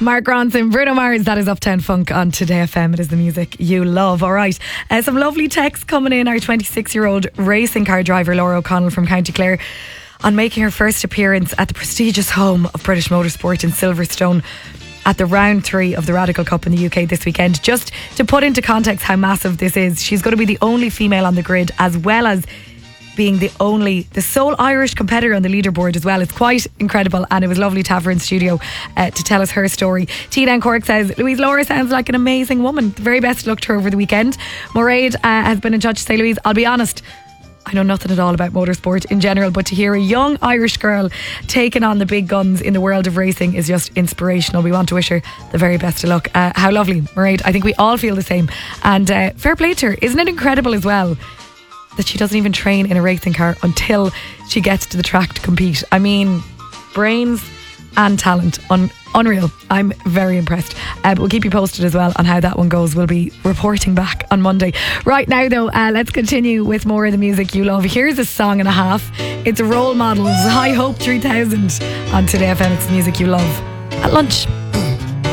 Mark Ronson, Bruno Mars, that is Uptown Funk on Today FM. It is the music you love. All right, some lovely texts coming in. Our 26-year-old racing car driver Laura O'Connell from County Clare, on making her first appearance at the prestigious home of British Motorsport in Silverstone at the round 3 of the Radical Cup in the UK this weekend. Just to put into context how massive this is, she's going to be the only female on the grid, as well as being the sole Irish competitor on the leaderboard as well. It's quite incredible, and it was lovely to have her in studio to tell us her story. Tina in Cork says, Louise, Laura sounds like an amazing woman. The very best of luck to her over the weekend. Moraid has been in touch to say, Louise, I'll be honest, I know nothing at all about motorsport in general, but to hear a young Irish girl taking on the big guns in the world of racing is just inspirational. We want to wish her the very best of luck. How lovely, Mairead. I think we all feel the same. And fair play to her. Isn't it incredible as well that she doesn't even train in a racing car until she gets to the track to compete? I mean, brains and talent, unreal. I'm very impressed. But we'll keep you posted as well on how that one goes. We'll be reporting back on Monday. Right now though, let's continue with more of the music you love. Here's a song and a half. It's Role Models, High Hope 3000 on Today FM. It's the music you love at lunch.